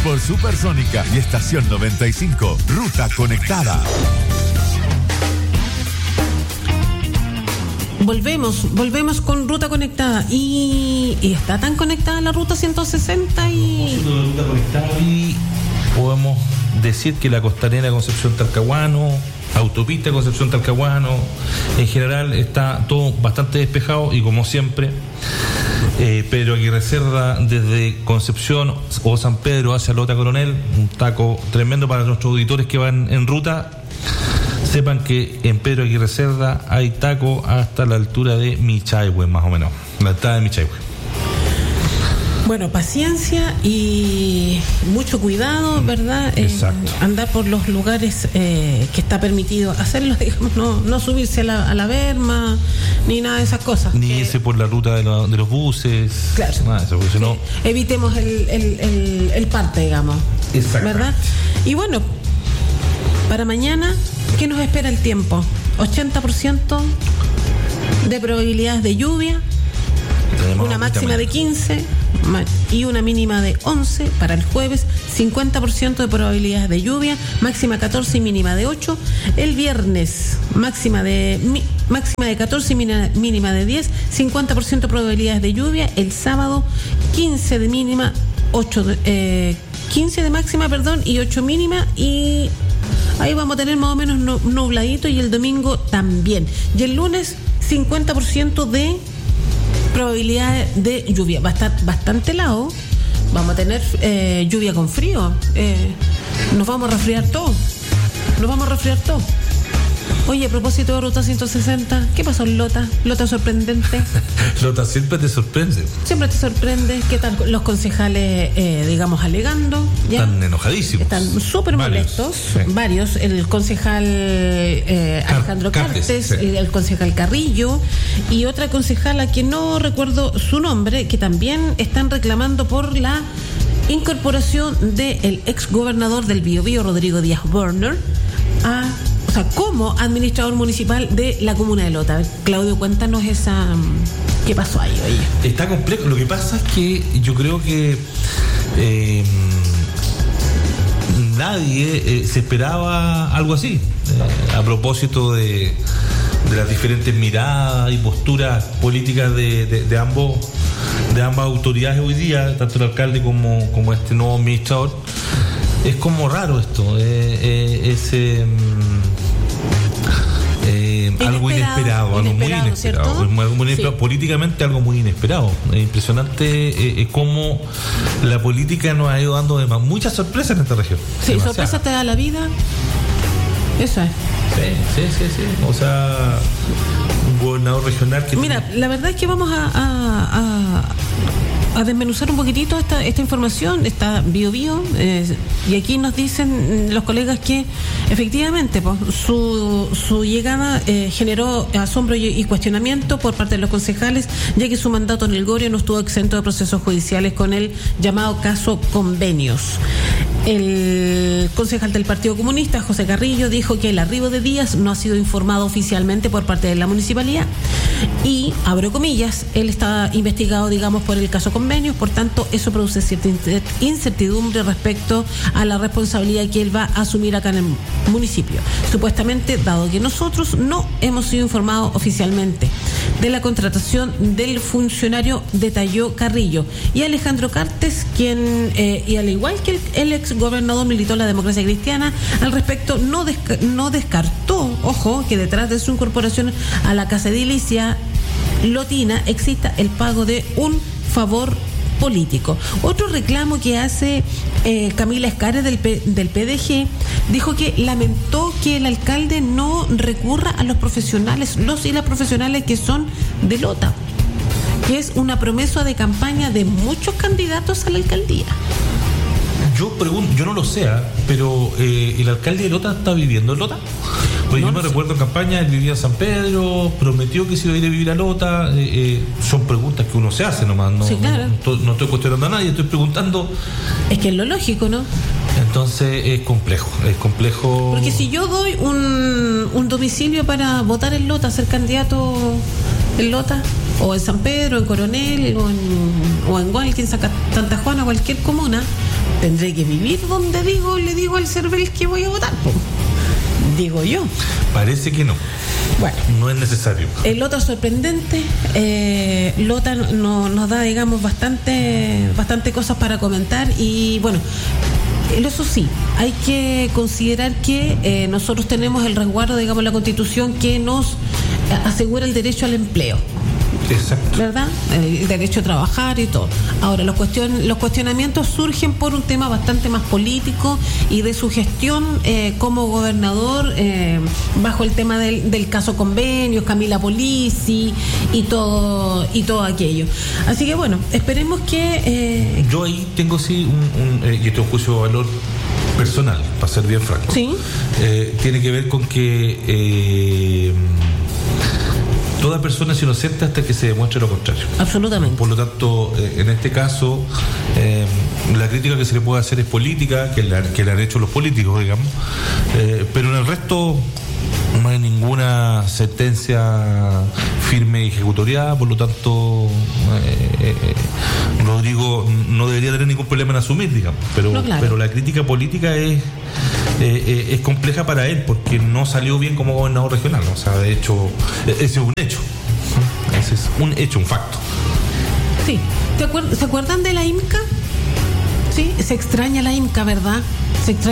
por Supersónica y Estación 95, Ruta Conectada. Volvemos con Ruta Conectada y está tan conectada la Ruta 160 y... La Ruta Conectada y podemos decir que la costanera Concepción-Talcahuano, autopista Concepción-Talcahuano, en general está todo bastante despejado y como siempre, Pedro Aguirre Cerda desde Concepción o San Pedro hacia Lota Coronel, un taco tremendo para nuestros auditores que van en ruta. Sepan que en Pedro Aguirre Cerda hay taco hasta la altura de Michaihue, más o menos, la entrada de Michaihue. Bueno, paciencia y mucho cuidado, ¿verdad? Exacto. Andar por los lugares que está permitido hacerlo, digamos, no subirse a la berma, ni nada de esas cosas. Ni irse por la ruta de los buses. Claro. Nada de eso, porque si no... Evitemos el parte, digamos. Exacto. ¿Verdad? Y bueno, para mañana, ¿qué nos espera el tiempo? 80% de probabilidades de lluvia, una máxima de 15 y una mínima de 11 para el jueves, 50% de probabilidades de lluvia, máxima 14 y mínima de 8. El viernes, máxima de 14 y mínima de 10, 50% de probabilidades de lluvia. El sábado, 15 de mínima, 15 de máxima, y 8 mínima, y ahí vamos a tener más o menos nubladito, y el domingo también. Y el lunes, 50% de probabilidad de lluvia. Va a estar bastante helado. Vamos a tener lluvia con frío. Nos vamos a resfriar todo. Oye, a propósito de Ruta 160, ¿qué pasó en Lota? Lota sorprendente. Lota siempre te sorprende. Siempre te sorprende. ¿Qué tal los concejales, digamos, alegando? ¿Ya? Están enojadísimos. Están súper molestos. Sí. Varios. El concejal Alejandro Cartes, sí. el concejal Carrillo y otra concejala que no recuerdo su nombre, que también están reclamando por la incorporación del ex gobernador del Biobío, Rodrigo Díaz Werner, como administrador municipal de la comuna de Lota. Claudio, cuéntanos ¿qué pasó ahí, oye? Está complejo. Lo que pasa es que yo creo que nadie se esperaba algo así, a propósito de las diferentes miradas y posturas políticas de ambas autoridades hoy día, tanto el alcalde como este nuevo administrador. Es como raro esto, algo inesperado, algo muy inesperado. Algo muy inesperado. Sí. Políticamente algo muy inesperado. Es impresionante cómo la política nos ha ido dando muchas sorpresas en esta región. Sí, sorpresas te da la vida. Eso es. Sí. O sea, un gobernador regional que... Mira, la verdad es que vamos a desmenuzar un poquitito esta información. Está Biobío, y aquí nos dicen los colegas que efectivamente su llegada generó asombro y cuestionamiento por parte de los concejales, ya que su mandato en el Gorio no estuvo exento de procesos judiciales con el llamado caso Convenios. El concejal del Partido Comunista, José Carrillo, dijo que el arribo de Díaz no ha sido informado oficialmente por parte de la municipalidad y, abro comillas, él está investigado, digamos, por el caso Convenios, por tanto, eso produce cierta incertidumbre respecto a la responsabilidad que él va a asumir acá en el municipio. Supuestamente, dado que nosotros no hemos sido informados oficialmente de la contratación del funcionario, detalló Carrillo. Y Alejandro Cartes, quien, y al igual que el ex gobernador, militó la Democracia Cristiana, al respecto no descartó, ojo, que detrás de su incorporación a la Casa Edilicia lotina exista el pago de un favor político. Otro reclamo que hace Camila Escares del PDG, dijo que lamentó que el alcalde no recurra a los profesionales, los y las profesionales que son de Lota, que es una promesa de campaña de muchos candidatos a la alcaldía. Yo pregunto, yo no lo sé, pero ¿el alcalde de Lota está viviendo en Lota? Pues yo me recuerdo en campaña, él vivía en San Pedro, prometió que se iba a ir a vivir a Lota. Son preguntas que uno se hace nomás, no, sí, claro. No estoy cuestionando a nadie, estoy preguntando. Es que es lo lógico, ¿no? Entonces es complejo. Porque si yo doy un domicilio para votar en Lota, ser candidato en Lota, o en San Pedro, en Coronel, o en Hualqui, en Santa Juana, cualquier comuna, tendré que vivir donde le digo al CERVEL que voy a votar, po. Digo yo. Parece que no. Bueno, no es necesario. El Lota sorprendente, Lota nos da, digamos, bastante cosas para comentar y bueno, eso sí, hay que considerar que nosotros tenemos el resguardo, digamos, la Constitución que nos asegura el derecho al empleo. Exacto. ¿Verdad? El derecho a trabajar y todo. Ahora, los cuestionamientos surgen por un tema bastante más político y de su gestión como gobernador bajo el tema del caso convenios, Camila Polisi y todo aquello. Así que bueno, esperemos que... Yo ahí tengo sí y esto es un juicio de valor personal, para ser bien franco. Sí. Tiene que ver con que... toda persona es inocente hasta que se demuestre lo contrario. Absolutamente. Por lo tanto, en este caso, la crítica que se le puede hacer es política, que le han hecho los políticos, digamos, pero en el resto no hay ninguna sentencia firme y ejecutoriada, por lo tanto, Rodrigo no debería tener ningún problema en asumir, digamos, pero, no, claro. Pero la crítica política es compleja para él porque no salió bien como gobernador regional, o sea, de hecho, ese es un hecho. Ese es un hecho, un facto. Sí. ¿Se acuerdan de la IMCA? Sí, se extraña la IMCA, ¿verdad? Se extraña